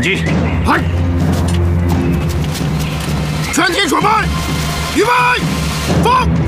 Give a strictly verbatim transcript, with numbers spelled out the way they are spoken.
击！ 嗨！全体准备，预备，放！